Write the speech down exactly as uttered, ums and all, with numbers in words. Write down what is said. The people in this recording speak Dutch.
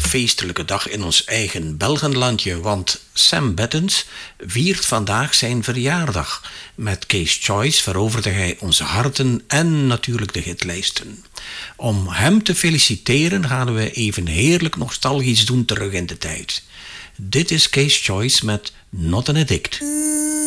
feestelijke dag in ons eigen Belgenlandje, want Sam Bettens viert vandaag zijn verjaardag. Met Case Choice veroverde hij onze harten en natuurlijk de hitlijsten. Om hem te feliciteren gaan we even heerlijk nostalgisch doen terug in de tijd. Dit is Case Choice met Not an Addict.